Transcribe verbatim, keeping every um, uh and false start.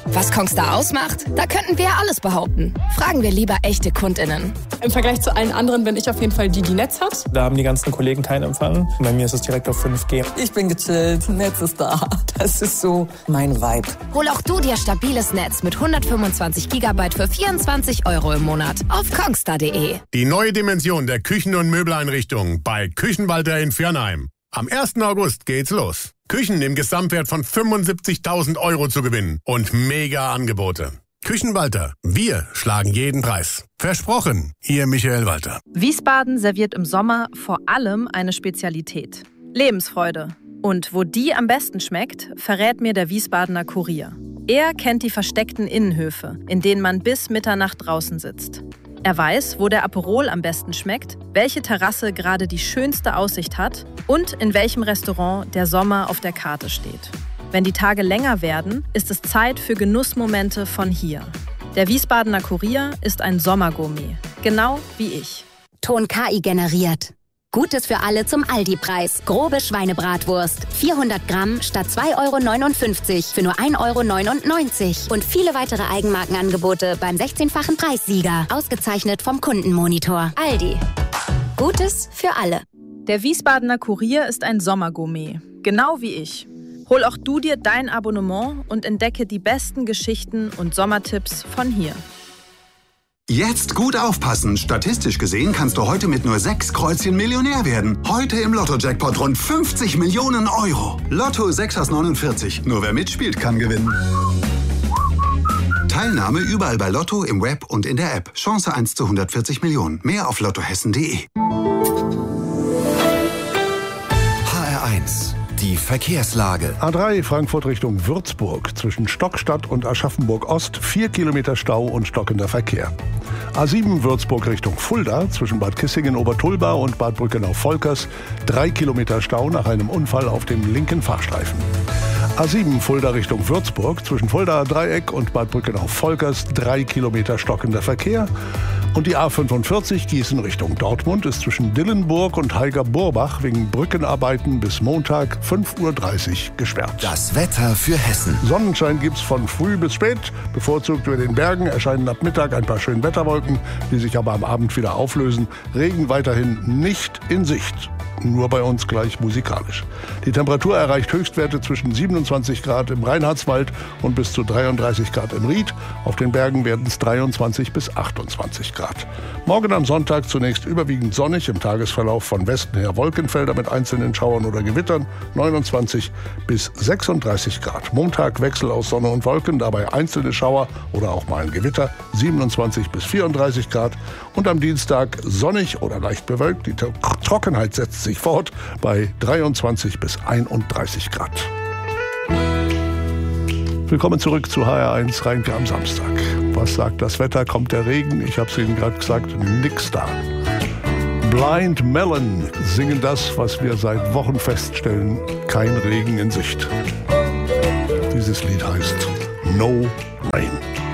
Was Kongstar ausmacht? Da könnten wir ja alles behaupten. Fragen wir lieber echte KundInnen. Im Vergleich zu allen anderen bin ich auf jeden Fall die, die Netz hat. Da haben die ganzen Kollegen keinen Empfang. Bei mir ist es direkt auf fünf G. Ich bin gechillt, Netz ist da. Das ist so mein Vibe. Hol auch du dir stabiles Netz mit hundertfünfundzwanzig Gigabyte für vierundzwanzig Euro im Monat auf kongstar punkt de. Die neue Dimension der Küchen- und Möbeleinrichtungen bei Küchenwalter in Viernheim. Am ersten August geht's los. Küchen im Gesamtwert von fünfundsiebzigtausend Euro zu gewinnen und mega Angebote. Küchenwalter, wir schlagen jeden Preis. Versprochen, Ihr Michael Walter. Wiesbaden serviert im Sommer vor allem eine Spezialität: Lebensfreude. Und wo die am besten schmeckt, verrät mir der Wiesbadener Kurier. Er kennt die versteckten Innenhöfe, in denen man bis Mitternacht draußen sitzt. Er weiß, wo der Aperol am besten schmeckt, welche Terrasse gerade die schönste Aussicht hat und in welchem Restaurant der Sommer auf der Karte steht. Wenn die Tage länger werden, ist es Zeit für Genussmomente von hier. Der Wiesbadener Kurier ist ein Sommergourmet, genau wie ich. Ton K I generiert. Gutes für alle zum Aldi-Preis. Grobe Schweinebratwurst. vierhundert Gramm statt zwei Euro neunundfünfzig für nur ein Euro neunundneunzig. Und viele weitere Eigenmarkenangebote beim sechzehnfachen Preissieger. Ausgezeichnet vom Kundenmonitor. Aldi. Gutes für alle. Der Wiesbadener Kurier ist ein Sommergourmet, genau wie ich. Hol auch du dir dein Abonnement und entdecke die besten Geschichten und Sommertipps von hier. Jetzt gut aufpassen. Statistisch gesehen kannst du heute mit nur sechs Kreuzchen Millionär werden. Heute im Lotto-Jackpot rund fünfzig Millionen Euro. Lotto sechs aus neunundvierzig. Nur wer mitspielt, kann gewinnen. Teilnahme überall bei Lotto, im Web und in der App. Chance eins zu hundertvierzig Millionen. Mehr auf lottohessen punkt de. H R eins. Die Verkehrslage. A drei Frankfurt Richtung Würzburg. Zwischen Stockstadt und Aschaffenburg Ost vier Kilometer Stau und stockender Verkehr. A sieben Würzburg Richtung Fulda. Zwischen Bad Kissingen-Obertulba und Bad Brückenau-Volkers drei Kilometer Stau nach einem Unfall auf dem linken Fahrstreifen. A sieben Fulda Richtung Würzburg. Zwischen Fuldaer Dreieck und Bad Brückenau-Volkers drei Kilometer stockender Verkehr. Und die A fünfundvierzig Gießen Richtung Dortmund ist zwischen Dillenburg und Heiger-Burbach wegen Brückenarbeiten bis Montag fünf Uhr dreißig gesperrt. Das Wetter für Hessen. Sonnenschein gibt's von früh bis spät. Bevorzugt über den Bergen erscheinen ab Mittag ein paar schöne Wetterwolken, die sich aber am Abend wieder auflösen. Regen weiterhin nicht in Sicht. Nur bei uns gleich musikalisch. Die Temperatur erreicht Höchstwerte zwischen siebenundzwanzig Grad im Reinhardswald und bis zu dreiunddreißig Grad im Ried. Auf den Bergen werden es dreiundzwanzig bis achtundzwanzig Grad. Morgen am Sonntag zunächst überwiegend sonnig, im Tagesverlauf von Westen her Wolkenfelder mit einzelnen Schauern oder Gewittern, neunundzwanzig bis sechsunddreißig Grad. Montag Wechsel aus Sonne und Wolken, dabei einzelne Schauer oder auch mal ein Gewitter, siebenundzwanzig bis vierunddreißig Grad. Und am Dienstag sonnig oder leicht bewölkt, die Trockenheit setzt sich fort bei dreiundzwanzig bis einunddreißig Grad. Willkommen zurück zu H R eins Rheinke am Samstag. Was sagt das Wetter? Kommt der Regen? Ich habe es Ihnen gerade gesagt, nix da. Blind Melon singen das, was wir seit Wochen feststellen, kein Regen in Sicht. Dieses Lied heißt No Rain.